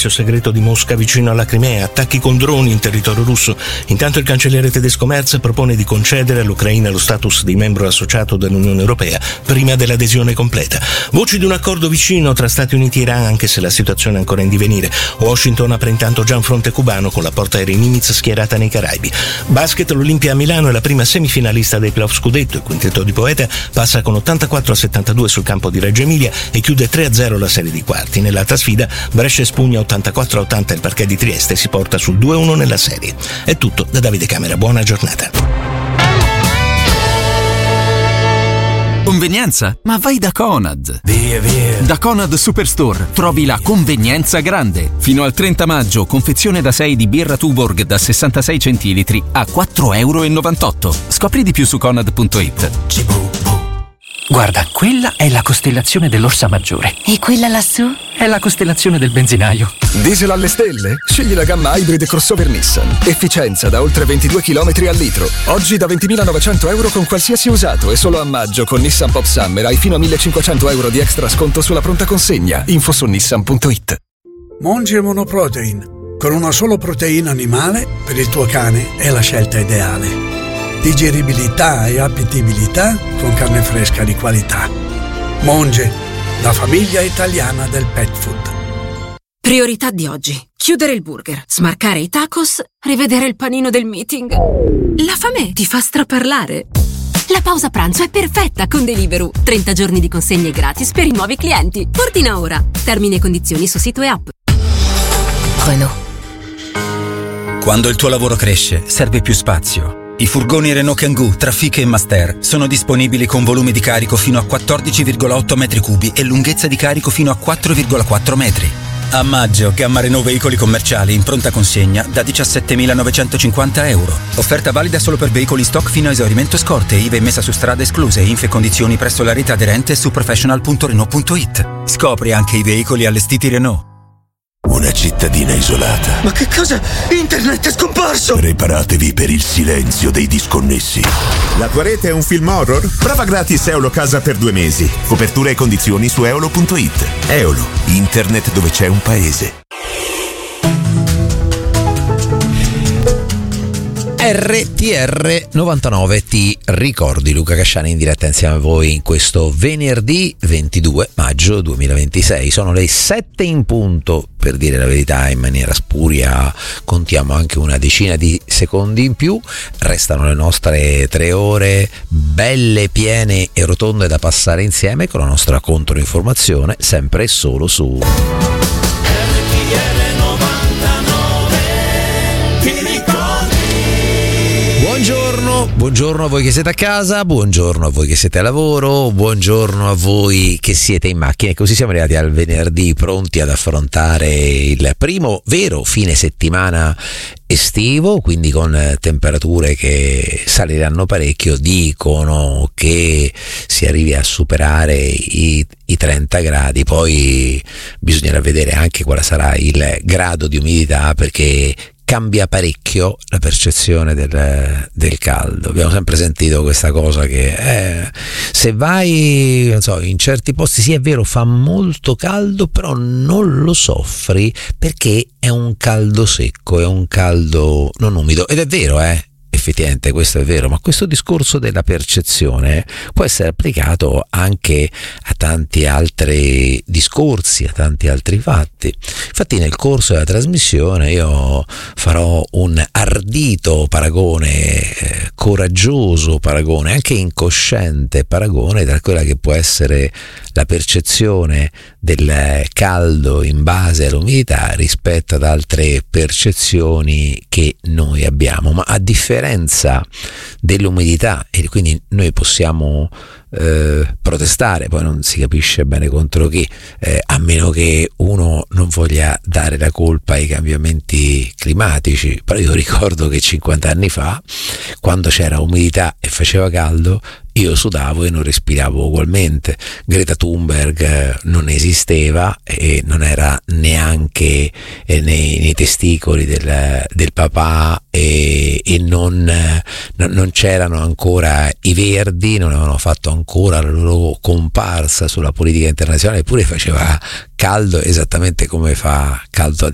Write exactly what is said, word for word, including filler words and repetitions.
servizio segreto di Mosca vicino alla Crimea, attacchi con droni in territorio russo. Intanto il cancelliere tedesco Merz propone di concedere all'Ucraina lo status di membro associato dell'Unione Europea prima dell'adesione completa. Voci di un accordo vicino tra Stati Uniti e Iran, anche se la situazione è ancora in divenire. Washington apre intanto già un fronte cubano con la portaerei Nimitz schierata nei Caraibi. Basket, l'Olimpia a Milano è la prima semifinalista dei playoff scudetto. Il quintetto di Poeta passa con ottantaquattro a settantadue sul campo di Reggio Emilia e chiude tre a zero la serie di quarti. Nell'altra sfida Brescia espugna ottantaquattro a ottanta il parquet di Trieste e si porta sul due a uno nella serie. È tutto da Davide Camera, buona giornata. Convenienza? Ma vai da Conad! Via, via! Da Conad Superstore trovi la convenienza grande. Fino al trenta maggio, confezione da sei di birra Tuborg da sessantasei centilitri a quattro e novantotto euro. Scopri di più su conad punto it. Guarda, quella è la costellazione dell'Orsa Maggiore. E quella lassù? È la costellazione del benzinaio. Diesel alle stelle? Scegli la gamma Hybrid crossover Nissan. Efficienza da oltre ventidue chilometri al litro. Oggi da ventimilanovecento euro con qualsiasi usato e solo a maggio con Nissan Pop Summer hai fino a millecinquecento euro di extra sconto sulla pronta consegna. Info su nissan punto it. Monge Monoprotein. Con una solo proteina animale per il tuo cane è la scelta ideale. Digeribilità e appetibilità con carne fresca di qualità. Monge, la famiglia italiana del pet food. Priorità di oggi: chiudere il burger, smarcare i tacos, rivedere il panino del meeting. La fame ti fa straparlare. La pausa pranzo è perfetta con Deliveroo. trenta giorni di consegne gratis per i nuovi clienti. Ordina ora. Termini e condizioni su sito e app. Renault. Quando il tuo lavoro cresce, serve più spazio. I furgoni Renault Kangoo, Trafic e Master sono disponibili con volumi di carico fino a quattordici virgola otto metri cubi e lunghezza di carico fino a quattro virgola quattro metri. A maggio, gamma Renault veicoli commerciali in pronta consegna da diciassettemilanovecentocinquanta euro. Offerta valida solo per veicoli in stock fino a esaurimento scorte, I V A e messa su strada escluse. Info e condizioni presso la rete aderente su professional punto renault punto it. Scopri anche i veicoli allestiti Renault. Una cittadina isolata. Ma che cosa? Internet è scomparso! Preparatevi per il silenzio dei disconnessi. La tua rete è un film horror? Prova gratis Eolo Casa per due mesi. Copertura e condizioni su eolo punto it. Eolo, internet dove c'è un paese. R T R novantanove ti ricordi, Luca Casciani in diretta insieme a voi in questo venerdì ventidue maggio duemilaventisei. Sono le sette in punto, per dire la verità in maniera spuria contiamo anche una decina di secondi in più. Restano le nostre tre ore belle, piene e rotonde da passare insieme con la nostra controinformazione, sempre e solo su Buongiorno, buongiorno a voi che siete a casa, buongiorno a voi che siete a lavoro, buongiorno a voi che siete in macchina. E così siamo arrivati al venerdì, pronti ad affrontare il primo vero fine settimana estivo, quindi con temperature che saliranno parecchio. Dicono che si arrivi a superare i, i trenta gradi, poi bisognerà vedere anche quale sarà il grado di umidità, perché cambia parecchio la percezione del, del caldo. Abbiamo sempre sentito questa cosa che eh, se vai, non so, in certi posti sì è vero, fa molto caldo, però non lo soffri perché è un caldo secco, è un caldo non umido. Ed è vero, eh effettivamente questo è vero, ma questo discorso della percezione può essere applicato anche a tanti altri discorsi, a tanti altri fatti. Infatti nel corso della trasmissione io farò un ardito paragone, eh, coraggioso paragone, anche incosciente paragone tra quella che può essere la percezione del caldo in base all'umidità rispetto ad altre percezioni che noi abbiamo. Ma a differenza dell'umidità, e quindi noi possiamo eh, protestare, poi non si capisce bene contro chi, eh, a meno che uno non voglia dare la colpa ai cambiamenti climatici. Però io ricordo che cinquanta anni fa, quando c'era umidità e faceva caldo, io sudavo e non respiravo ugualmente. Greta Thunberg non esisteva e non era neanche nei, nei testicoli del, del papà, e, e non, non, non c'erano ancora i Verdi, non avevano fatto ancora la loro comparsa sulla politica internazionale, eppure faceva caldo esattamente come fa caldo